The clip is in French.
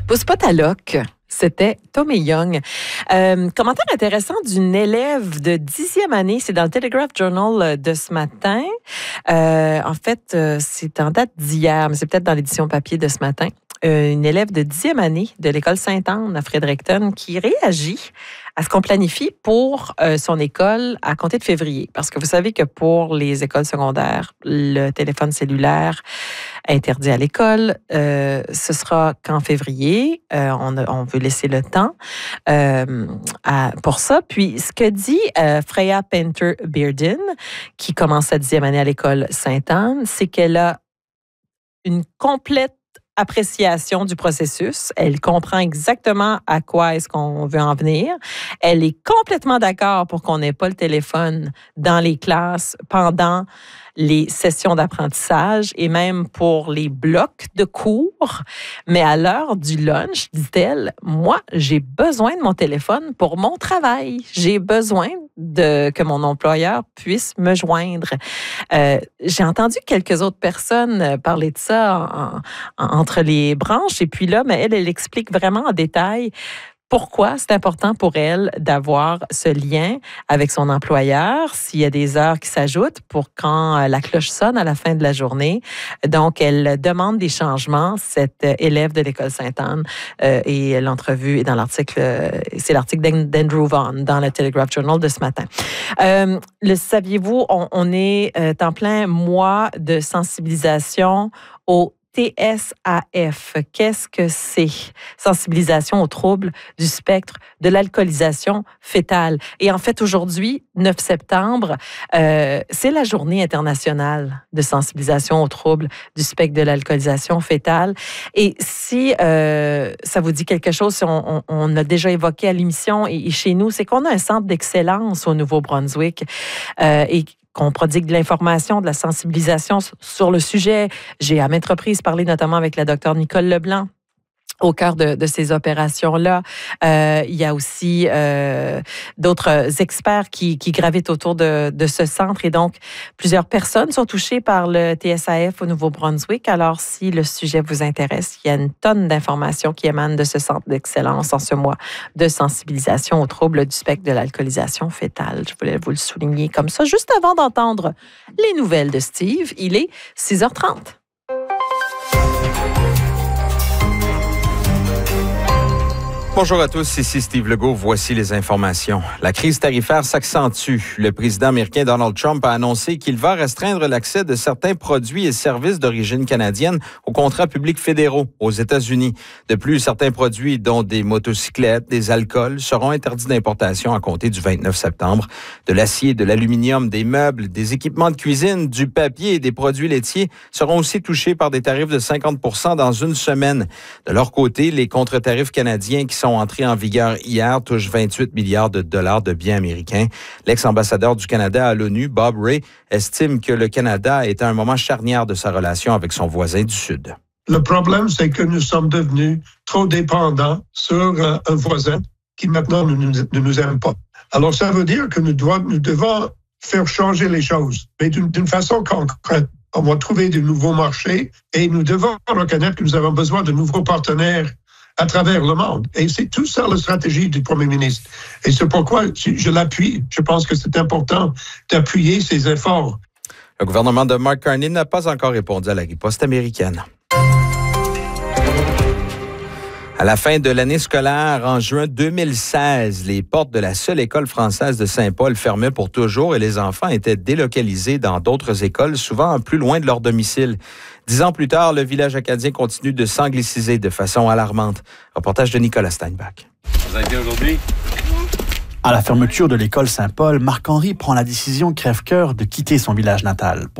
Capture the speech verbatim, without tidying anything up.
Pousse pas ta loque. C'était Tommy Young. Euh, commentaire intéressant d'une élève de dixième année. C'est dans le Telegraph Journal de ce matin. Euh, en fait, euh, c'est en date d'hier, mais c'est peut-être dans l'édition papier de ce matin. Euh, une élève de dixième année de l'école Sainte-Anne à Fredericton qui réagit à ce qu'on planifie pour euh, son école à compter de février. Parce que vous savez que pour les écoles secondaires, le téléphone cellulaire interdit à l'école. Euh, ce sera qu'en février. Euh, on, a, on veut laisser le temps euh, à, pour ça. Puis, ce que dit euh, Freya Painter-Bearden, qui commence sa dixième année à l'école Sainte-Anne, c'est qu'elle a une complète appréciation du processus. Elle comprend exactement à quoi est-ce qu'on veut en venir. Elle est complètement d'accord pour qu'on n'ait pas le téléphone dans les classes pendant les sessions d'apprentissage et même pour les blocs de cours. Mais à l'heure du lunch, dit-elle, moi, j'ai besoin de mon téléphone pour mon travail. J'ai besoin de que mon employeur puisse me joindre. Euh, j'ai entendu quelques autres personnes parler de ça en, en, entre les branches. Et puis là, mais elle, elle explique vraiment en détail pourquoi c'est important pour elle d'avoir ce lien avec son employeur, s'il y a des heures qui s'ajoutent pour quand la cloche sonne à la fin de la journée. Donc, elle demande des changements, cette élève de l'école Sainte-Anne, euh, et l'entrevue est dans l'article, c'est l'article d'Andrew Vaughn dans le Telegraph Journal de ce matin. Euh, le saviez-vous, on, on est euh, en plein mois de sensibilisation au T S A F. Qu'est-ce que c'est? Sensibilisation aux troubles du spectre de l'alcoolisation fœtale. Et en fait, aujourd'hui, neuf septembre, euh, c'est la journée internationale de sensibilisation aux troubles du spectre de l'alcoolisation fœtale. Et si euh, ça vous dit quelque chose, si on, on, on a déjà évoqué à l'émission et, et chez nous, c'est qu'on a un centre d'excellence au Nouveau-Brunswick euh, et qu'on prodigue de l'information, de la sensibilisation sur le sujet. J'ai à maintes reprises parlé notamment avec la docteure Nicole Leblanc au cœur de, de ces opérations-là. Euh, il y a aussi euh, d'autres experts qui, qui gravitent autour de, de ce centre et donc plusieurs personnes sont touchées par le T S A F au Nouveau-Brunswick. Alors, si le sujet vous intéresse, il y a une tonne d'informations qui émanent de ce centre d'excellence en ce mois de sensibilisation aux troubles du spectre de l'alcoolisation fœtale. Je voulais vous le souligner comme ça. Juste avant d'entendre les nouvelles de Steve, il est six heures trente. Bonjour à tous, ici Steve Legault. Voici les informations. La crise tarifaire s'accentue. Le président américain Donald Trump a annoncé qu'il va restreindre l'accès de certains produits et services d'origine canadienne aux contrats publics fédéraux aux États-Unis. De plus, certains produits, dont des motocyclettes, des alcools, seront interdits d'importation à compter du vingt-neuf septembre. De l'acier, de l'aluminium, des meubles, des équipements de cuisine, du papier et des produits laitiers seront aussi touchés par des tarifs de cinquante pour cent dans une semaine. De leur côté, les contre-tarifs canadiens qui sont entrés en vigueur hier touchent vingt-huit milliards de dollars de biens américains. L'ex-ambassadeur du Canada à l'ONU, Bob Ray, estime que le Canada est à un moment charnière de sa relation avec son voisin du Sud. Le problème, c'est que nous sommes devenus trop dépendants sur euh, un voisin qui maintenant ne nous, ne nous aime pas. Alors, ça veut dire que nous, doit, nous devons faire changer les choses, mais d'une, d'une façon concrète. On va trouver de nouveaux marchés et nous devons reconnaître que nous avons besoin de nouveaux partenaires à travers le monde. Et c'est tout ça la stratégie du Premier ministre. Et c'est pourquoi je l'appuie. Je pense que c'est important d'appuyer ces efforts. Le gouvernement de Mark Carney n'a pas encore répondu à la riposte américaine. À la fin de l'année scolaire, en juin deux mille seize, les portes de la seule école française de Saint-Paul fermaient pour toujours et les enfants étaient délocalisés dans d'autres écoles, souvent plus loin de leur domicile. Dix ans plus tard, le village acadien continue de s'angliciser de façon alarmante. Reportage de Nicolas Steinbach. Vous avez bien aujourd'hui? À la fermeture de l'école Saint-Paul, Marc-Henri prend la décision crève-cœur de quitter son village natal.